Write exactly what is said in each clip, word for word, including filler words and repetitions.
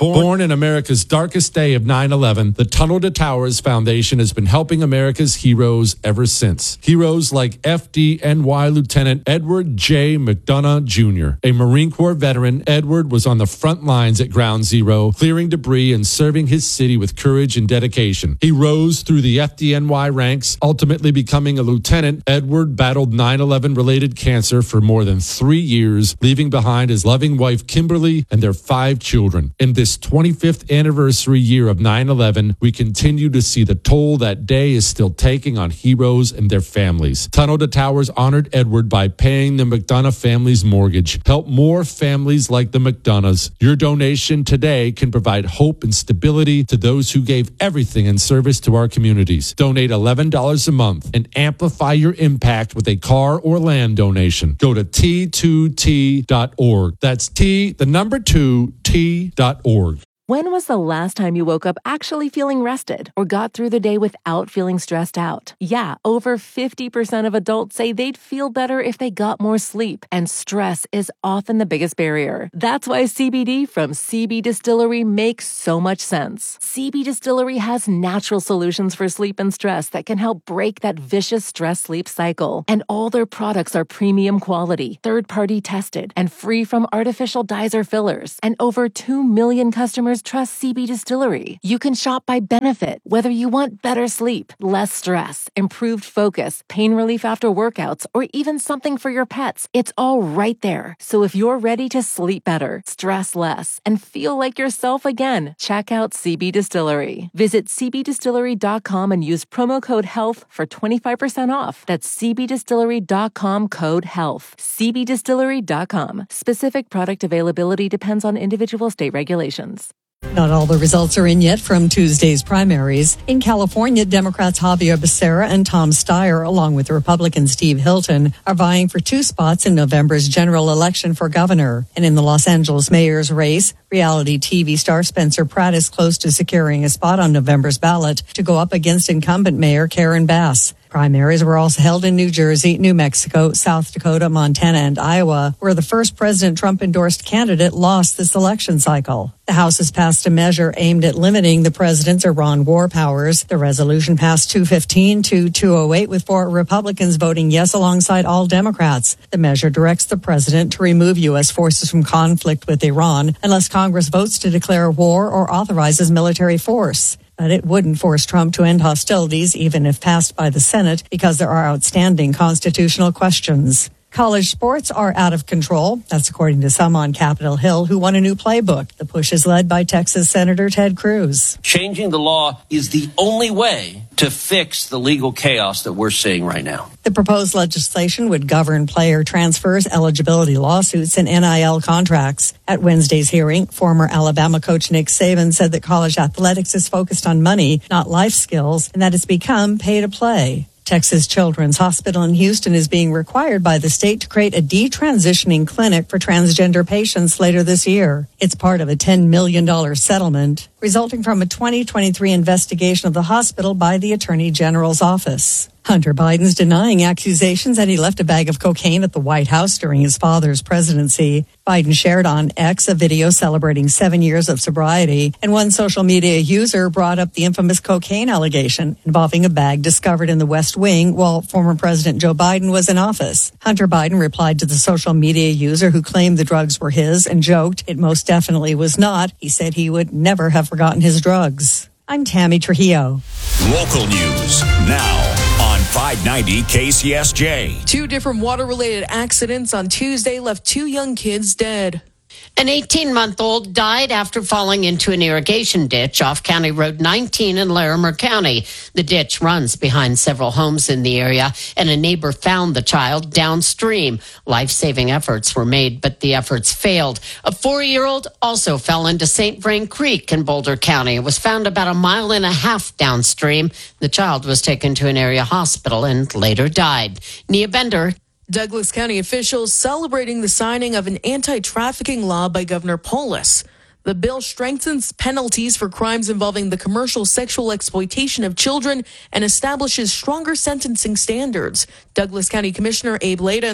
Born in America's darkest day of nine eleven, the Tunnel to Towers Foundation has been helping America's heroes ever since. Heroes like F D N Y Lieutenant Edward J. McDonough Junior A Marine Corps veteran, Edward was on the front lines at Ground Zero, clearing debris and serving his city with courage and dedication. He rose through the F D N Y ranks, ultimately becoming a lieutenant. Edward battled nine eleven related cancer for more than three years, leaving behind his loving wife, Kimberly, and their five children. In this twenty-fifth anniversary year of nine eleven, we continue to see the toll that day is still taking on heroes and their families. Tunnel to Towers honored Edward by paying the McDonough family's mortgage. Help more families like the McDonoughs. Your donation today can provide hope and stability to those who gave everything in service to our communities. Donate eleven dollars a month and amplify your impact with a car or land donation. Go to T two T dot org. That's T, the number two, T dot org. When was the last time you woke up actually feeling rested or got through the day without feeling stressed out? Yeah, over fifty percent of adults say they'd feel better if they got more sleep, and stress is often the biggest barrier. That's why C B D from C B Distillery makes so much sense. C B Distillery has natural solutions for sleep and stress that can help break that vicious stress-sleep cycle. And all their products are premium quality, third-party tested, and free from artificial dyes or fillers. And over two million customers trust C B Distillery. You can shop by benefit, whether you want better sleep, less stress, improved focus, pain relief after workouts, or even something for your pets. It's all right there. So if you're ready to sleep better, stress less, and feel like yourself again, check out C B Distillery. Visit C B distillery dot com and use promo code HEALTH for twenty-five percent off. That's C B distillery dot com code HEALTH. C B distillery dot com. Specific product availability depends on individual state regulations. Not all the results are in yet from Tuesday's primaries. In California, Democrats Javier Becerra and Tom Steyer, along with Republican Steve Hilton, are vying for two spots in November's general election for governor. And in the Los Angeles mayor's race, reality T V star Spencer Pratt is close to securing a spot on November's ballot to go up against incumbent Mayor Karen Bass. Primaries were also held in New Jersey, New Mexico, South Dakota, Montana, and Iowa, where the first President Trump-endorsed candidate lost this election cycle. The House has passed a measure aimed at limiting the president's Iran war powers. The resolution passed two fifteen to two oh eight, with four Republicans voting yes alongside all Democrats. The measure directs the president to remove U S forces from conflict with Iran unless Congress votes to declare war or authorizes military force. But it wouldn't force Trump to end hostilities, even if passed by the Senate, because there are outstanding constitutional questions. College sports are out of control. That's according to some on Capitol Hill who want a new playbook. The push is led by Texas Senator Ted Cruz. Changing the law is the only way to fix the legal chaos that we're seeing right now. The proposed legislation would govern player transfers, eligibility lawsuits, and N I L contracts. At Wednesday's hearing, former Alabama coach Nick Saban said that college athletics is focused on money, not life skills, and that it's become pay to play. Texas Children's Hospital in Houston is being required by the state to create a detransitioning clinic for transgender patients later this year. It's part of a ten million dollars settlement resulting from a twenty twenty-three investigation of the hospital by the Attorney General's office. Hunter Biden's denying accusations that he left a bag of cocaine at the White House during his father's presidency. Biden shared on X a video celebrating seven years of sobriety, and one social media user brought up the infamous cocaine allegation involving a bag discovered in the West Wing while former President Joe Biden was in office. Hunter Biden replied to the social media user who claimed the drugs were his and joked it most definitely was not. He said he would never have forgotten his drugs. I'm Tammy Trujillo. Local news now on five ninety K C S J. Two different water-related accidents on Tuesday left two young kids dead. An eighteen-month-old died after falling into an irrigation ditch off County Road nineteen in Larimer County. The ditch runs behind several homes in the area, and a neighbor found the child downstream. Life-saving efforts were made, but the efforts failed. A four-year-old also fell into Saint Vrain Creek in Boulder County. It was found about a mile and a half downstream. The child was taken to an area hospital and later died. Nia Bender. Douglas County officials celebrating the signing of an anti-trafficking law by Governor Polis. The bill strengthens penalties for crimes involving the commercial sexual exploitation of children and establishes stronger sentencing standards. Douglas County Commissioner Abe Layden.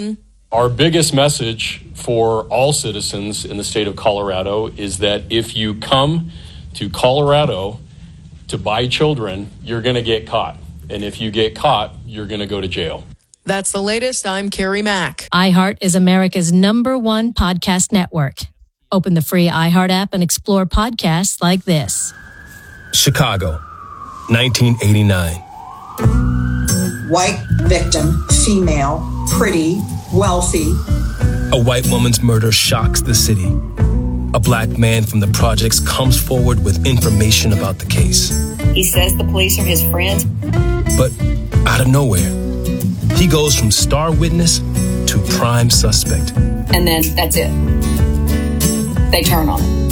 Our biggest message for all citizens in the state of Colorado is that if you come to Colorado to buy children, you're going to get caught. And if you get caught, you're going to go to jail. That's the latest. I'm Carrie Mack. iHeart is America's number one podcast network. Open the free iHeart app and explore podcasts like this. Chicago, nineteen eighty-nine. White victim, female, pretty, wealthy. A white woman's murder shocks the city. A black man from the projects comes forward with information about the case. He says the police are his friends. But out of nowhere, he goes from star witness to prime suspect. And then that's it. They turn on him.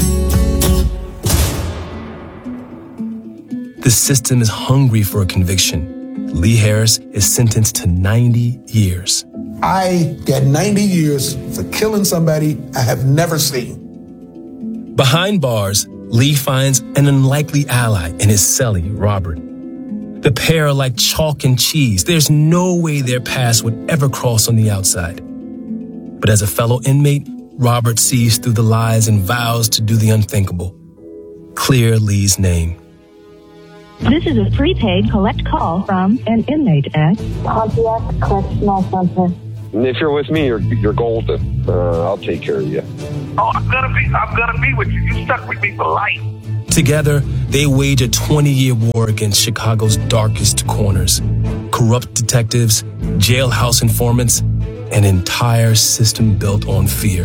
The system is hungry for a conviction. Lee Harris is sentenced to ninety years. I got ninety years for killing somebody I have never seen. Behind bars, Lee finds an unlikely ally in his cellie, Robert. The pair are like chalk and cheese. There's no way their paths would ever cross on the outside. But as a fellow inmate, Robert sees through the lies and vows to do the unthinkable. Clear Lee's name. This is a prepaid collect call from an inmate at Pontiac Correctional Center. If you're with me, you're you're golden. Uh, I'll take care of you. Oh, I'm gonna be I'm gonna be with you. You stuck with me for life. Together, they wage a twenty-year war against Chicago's darkest corners. Corrupt detectives, jailhouse informants, an entire system built on fear.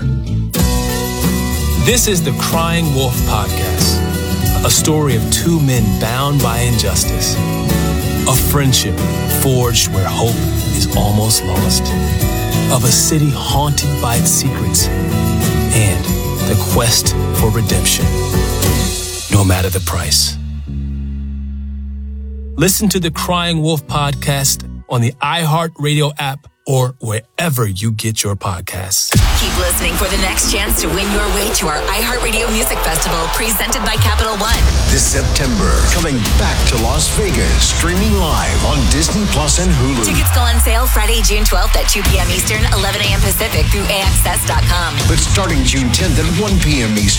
This is the Crying Wolf Podcast. A story of two men bound by injustice. A friendship forged where hope is almost lost. Of a city haunted by its secrets. And the quest for redemption. No matter the price. Listen to the Crying Wolf Podcast on the iHeartRadio app or wherever you get your podcasts. Keep listening for the next chance to win your way to our iHeartRadio Music Festival presented by Capital One. This September, coming back to Las Vegas, streaming live on Disney Plus and Hulu. Tickets go on sale Friday, June twelfth at two p.m. Eastern, eleven a.m. Pacific through A X S dot com. But starting June tenth at one p.m. Eastern,